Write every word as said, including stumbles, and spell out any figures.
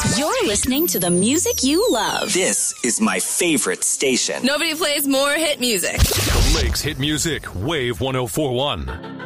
You're listening to the music you love. This is my favorite station. Nobody plays more hit music. The Lakes Hit Music, Wave one oh four one.